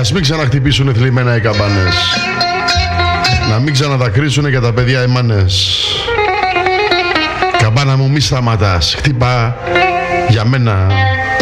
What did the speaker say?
ας μην ξαναχτυπήσουν θλιμμένα οι καμπάνες, να μην ξαναδακρύσουνε για τα παιδιά οι μάνες. Καμπάνα μου μη σταματάς, χτύπα για μένα.